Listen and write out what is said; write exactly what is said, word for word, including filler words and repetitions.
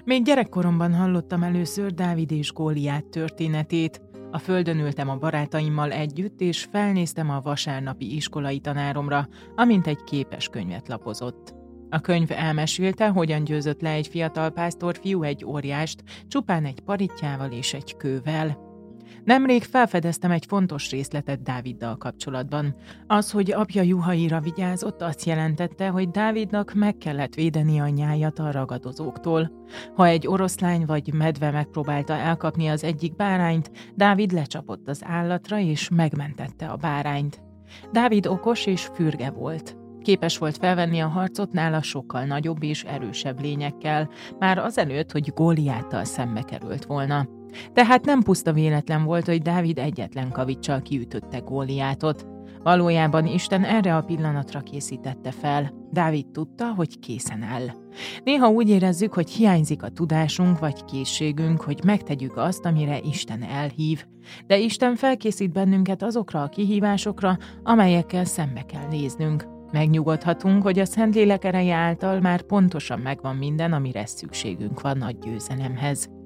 Még gyerekkoromban hallottam először Dávid és Góliát történetét. A földön ültem a barátaimmal együtt, és felnéztem a vasárnapi iskolai tanáromra, amint egy képeskönyvet lapozott. A könyv elmesélte, hogyan győzött le egy fiatal pásztorfiú egy óriást, csupán egy parittyával és egy kővel. Nemrég felfedeztem egy fontos részletet Dáviddal kapcsolatban. Az, hogy apja juhaira vigyázott, azt jelentette, hogy Dávidnak meg kellett védeni a nyájat a ragadozóktól. Ha egy oroszlány vagy medve megpróbálta elkapni az egyik bárányt, Dávid lecsapott az állatra és megmentette a bárányt. Dávid okos és fürge volt. Képes volt felvenni a harcot nála sokkal nagyobb és erősebb lényekkel, már azelőtt, hogy Góliáttal szembe került volna. Tehát nem puszta véletlen volt, hogy Dávid egyetlen kaviccsal kiütötte Góliátot. Valójában Isten erre a pillanatra készítette fel. Dávid tudta, hogy készen áll. Néha úgy érezzük, hogy hiányzik a tudásunk vagy készségünk, hogy megtegyük azt, amire Isten elhív. De Isten felkészít bennünket azokra a kihívásokra, amelyekkel szembe kell néznünk. Megnyugodhatunk, hogy a Szentlélek ereje által már pontosan megvan minden, amire szükségünk van nagy győzelemhez.